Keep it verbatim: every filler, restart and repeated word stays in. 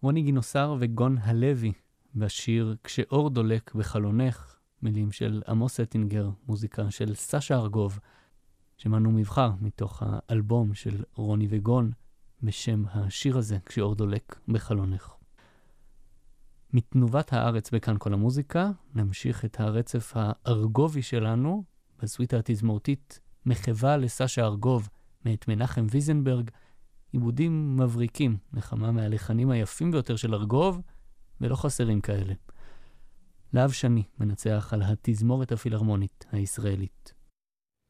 רוני גינוסר וגון הלוי בשיר "כשאור דולק בחלונך", מילים של עמוס אטינגר, מוזיקה של סשה ארגוב, שמענו מבחר מתוך האלבום של רוני וגון בשם השיר הזה, "כשאור דולק בחלונך". מתנובת הארץ בכאן כל המוזיקה, נמשיך את הרצף הארגובי שלנו בסוויטה התזמורתית מחווה לסשה ארגוב מאת מנחם ויזנברג, עיבודים מבריקים, נחמה מהלחנים היפים ביותר של ארגוב, ולא חסרים כאלה. להב שני מנצח על התזמורת הפילהרמונית הישראלית.